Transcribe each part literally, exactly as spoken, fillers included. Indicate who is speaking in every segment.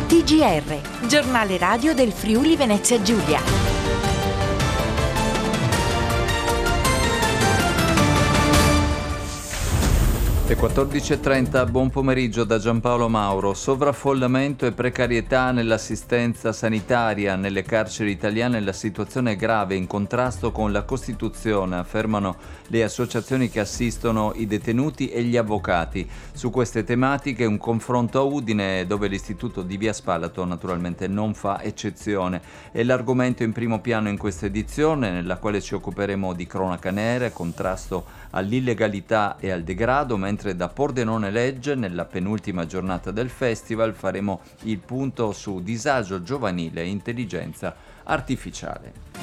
Speaker 1: T G R, giornale radio del Friuli Venezia Giulia.
Speaker 2: Le quattordici e trenta, buon pomeriggio da Giampaolo Mauro. Sovraffollamento e precarietà nell'assistenza sanitaria nelle carceri italiane, la situazione è grave, in contrasto con la Costituzione, affermano le associazioni che assistono i detenuti e gli avvocati. Su queste tematiche un confronto a Udine, dove l'istituto di Via Spalato naturalmente non fa eccezione. È l'argomento in primo piano in questa edizione, nella quale ci occuperemo di cronaca nera, contrasto all'illegalità e al degrado, mentre da Pordenone Legge, nella penultima giornata del festival, faremo il punto su disagio giovanile e intelligenza artificiale.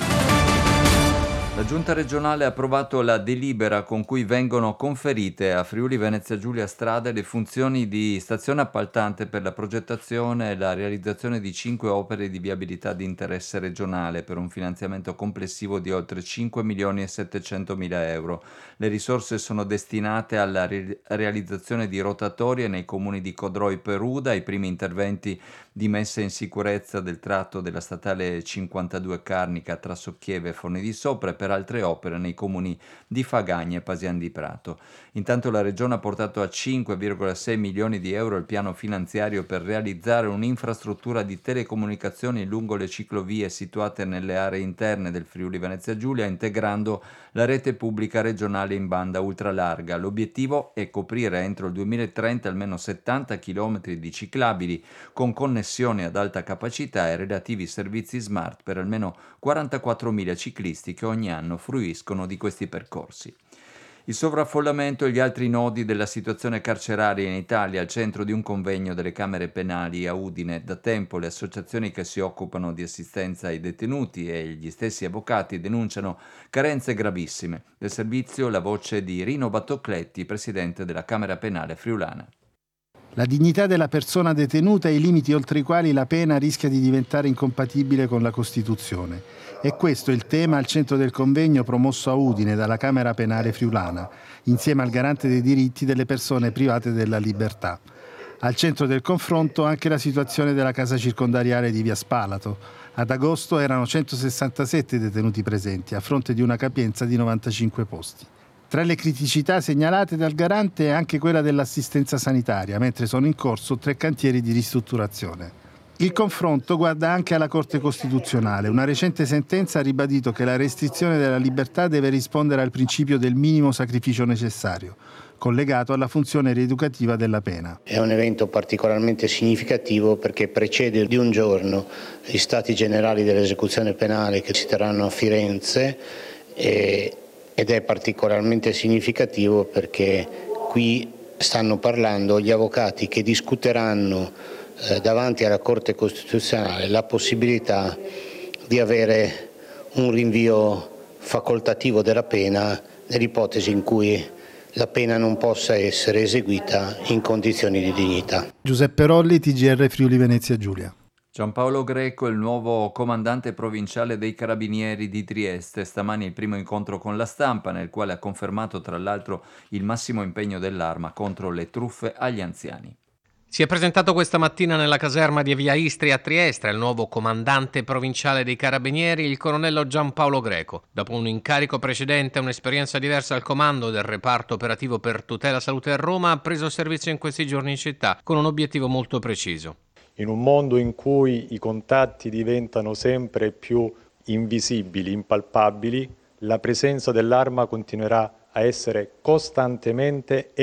Speaker 2: La Giunta regionale ha approvato la delibera con cui vengono conferite a Friuli Venezia Giulia Strade le funzioni di stazione appaltante per la progettazione e la realizzazione di cinque opere di viabilità di interesse regionale per un finanziamento complessivo di oltre cinque milioni e settecentomila euro. Le risorse sono destinate alla re- realizzazione di rotatorie nei comuni di Codrò e Peruda, ai primi interventi di messa in sicurezza del tratto della statale cinquantadue Carnica tra Socchieve e Forni di Sopra e per altre opere nei comuni di Fagagna e Pasian di Prato. Intanto la Regione ha portato a cinque virgola sei milioni di euro il piano finanziario per realizzare un'infrastruttura di telecomunicazioni lungo le ciclovie situate nelle aree interne del Friuli Venezia Giulia, integrando la rete pubblica regionale in banda ultralarga. L'obiettivo è coprire entro il duemilatrenta almeno settanta chilometri di ciclabili con connessioni ad alta capacità e relativi servizi smart per almeno quarantaquattromila ciclisti che ogni anno fruiscono di questi percorsi. Il sovraffollamento e gli altri nodi della situazione carceraria in Italia al centro di un convegno delle Camere Penali a Udine. Da tempo le associazioni che si occupano di assistenza ai detenuti e gli stessi avvocati denunciano carenze gravissime. Del servizio la voce di Rino Battocletti, presidente della Camera Penale friulana.
Speaker 3: La dignità della persona detenuta e i limiti oltre i quali la pena rischia di diventare incompatibile con la Costituzione. E questo è il tema al centro del convegno promosso a Udine dalla Camera Penale friulana, insieme al garante dei diritti delle persone private della libertà. Al centro del confronto anche la situazione della casa circondariale di Via Spalato. Ad agosto erano centosessantasette detenuti presenti, a fronte di una capienza di novantacinque posti. Tra le criticità segnalate dal garante è anche quella dell'assistenza sanitaria, mentre sono in corso tre cantieri di ristrutturazione. Il confronto guarda anche alla Corte Costituzionale. Una recente sentenza ha ribadito che la restrizione della libertà deve rispondere al principio del minimo sacrificio necessario, collegato alla funzione rieducativa della pena.
Speaker 4: È un evento particolarmente significativo perché precede di un giorno gli Stati Generali dell'Esecuzione Penale che si terranno a Firenze e ed è particolarmente significativo perché qui stanno parlando gli avvocati che discuteranno eh, davanti alla Corte Costituzionale la possibilità di avere un rinvio facoltativo della pena nell'ipotesi in cui la pena non possa essere eseguita in condizioni di dignità.
Speaker 3: Giuseppe Rolli, T G R Friuli Venezia Giulia.
Speaker 2: Giampaolo Greco, il nuovo comandante provinciale dei Carabinieri di Trieste, stamani il primo incontro con la stampa, nel quale ha confermato tra l'altro il massimo impegno dell'Arma contro le truffe agli anziani.
Speaker 5: Si è presentato questa mattina nella caserma di Via Istria a Trieste il nuovo comandante provinciale dei Carabinieri, il colonnello Giampaolo Greco. Dopo un incarico precedente e un'esperienza diversa al comando del reparto operativo per tutela salute a Roma, ha preso servizio in questi giorni in città con un obiettivo molto preciso.
Speaker 6: In un mondo in cui i contatti diventano sempre più invisibili, impalpabili, la presenza dell'Arma continuerà a essere costantemente e